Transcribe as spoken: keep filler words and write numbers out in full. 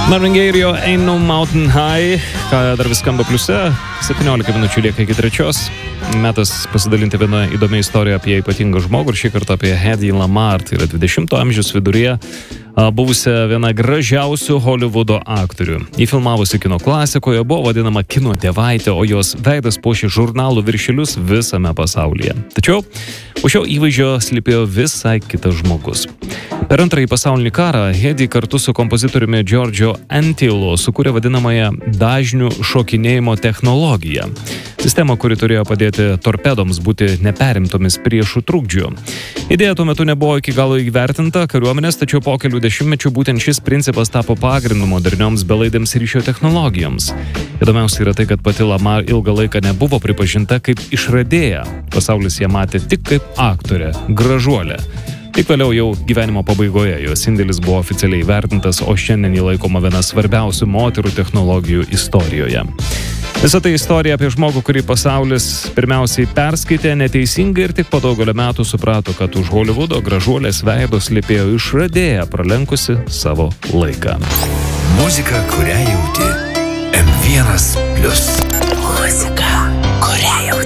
Marvin Gaye ir jo Ain't No Mountain High, ką dar vis skamba pliuse, septyniolika minučių lieka iki trečios. Metas pasidalinti vieną įdomią istoriją apie ypatingą žmogų ir šį kartą apie Hedy Lamarr, tai yra dvidešimto amžiaus viduryje buvusią vieną gražiausių Hollywoodo aktorių. Ji filmavosi kino klasikoje, buvo vadinama kino dievaitė, o jos veidas puošė žurnalų viršelius visame pasaulyje. Tačiau už šio įvaizdžio slypėjo visai kitas žmogus. Per antrąjį pasaulinį karą Hedy kartu su kompozitoriumi Giorgio Antilo sukūrė vadinamąją dažnių šokinėjimo technologiją. Sistemą, kuri turėjo padėti torpedoms būti neperimtomis priešų trukdžių. Idėja tuo metu nebuvo iki galo įvertinta kariuomenės, tačiau po kelių dešimtmečių būtent šis principas tapo pagrindu modernioms belaidėms ryšio technologijoms. Įdomiausia yra tai, kad pati Lamarr ilgą laiką nebuvo pripažinta kaip išradėja. Pasaulis ją matė tik kaip aktorę, gražuolę. Tik vėliau jau gyvenimo pabaigoje jos indėlis buvo oficialiai įvertintas, o šiandien jį laikoma viena svarbiausių moterų technologijų istorijoje. Visa tai istorija apie žmogų, kurį pasaulis pirmiausiai perskaitė neteisingai ir tik po daugelio metų suprato, kad už Hollywoodo gražuolės veido slypėjo išradėja, pralenkusi savo laiką. Muzika, kurią jauti. M vienas plius. Muzika, kurią jauti.